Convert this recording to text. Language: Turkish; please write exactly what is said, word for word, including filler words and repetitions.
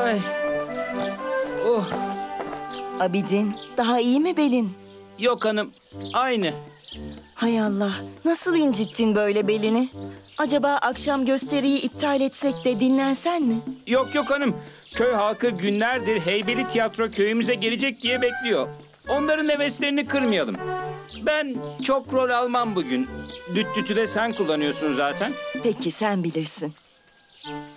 Ay. Oh. Abidin, daha iyi mi belin? Yok hanım, aynı. Hay Allah, nasıl incittin böyle belini? Acaba akşam gösteriyi iptal etsek de dinlensen mi? Yok yok hanım, köy halkı günlerdir Heybeli Tiyatro köyümüze gelecek diye bekliyor. Onların heveslerini kırmayalım. Ben çok rol almam bugün. Düt dütü de sen kullanıyorsun zaten. Peki, sen bilirsin.